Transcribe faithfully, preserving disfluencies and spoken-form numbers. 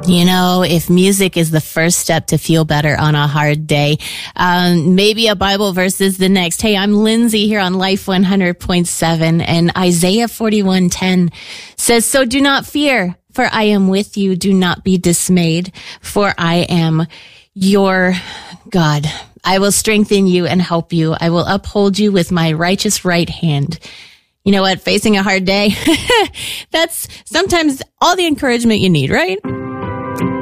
You know, if music is the first step to feel better on a hard day, um, maybe a Bible verse is the next. Hey, I'm Lindsay here on Life one hundred point seven, and Isaiah forty-one ten says, "So do not fear, for I am with you. Do not be dismayed, for I am your God. I will strengthen you and help you. I will uphold you with my righteous right hand." You know what? Facing a hard day, that's sometimes all the encouragement you need, right?